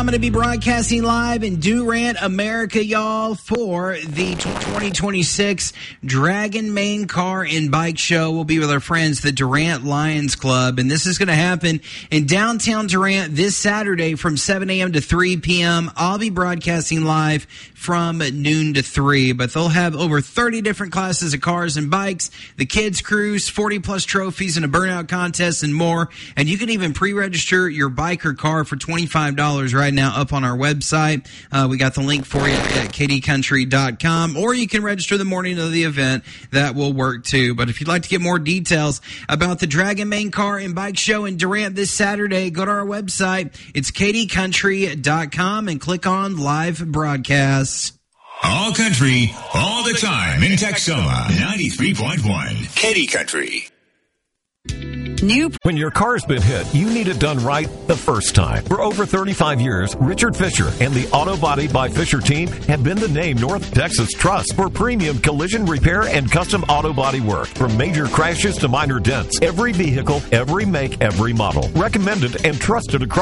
I'm going to be broadcasting live in Durant, America, y'all, for the 2026 Dragon Main Car and Bike Show. We'll be with our friends, the Durant Lions Club, and this is going to happen in downtown Durant this Saturday from 7 a.m. to 3 p.m. I'll be broadcasting live from noon to 3, but they'll have over 30 different classes of cars and bikes, the kids cruise, 40-plus trophies, and a burnout contest, and more. And you can even pre-register your bike or car for $25 right now up on our website. We got the link for you at ktcountry.com, or you can register the morning of the event. That will work too. But if you'd like to get more details about the Dragon Main Car and Bike Show in Durant this Saturday, go to our website. It's ktcountry.com and click on live broadcasts. All country, all the time in Texoma, 93.1 Katy Country. When your car's been hit, you need it done right the first time. For over 35 years, Richard Fisher and the Auto Body by Fisher team have been the name North Texas trusts for premium collision repair and custom auto body work. From major crashes to minor dents, every vehicle, every make, every model. Recommended and trusted across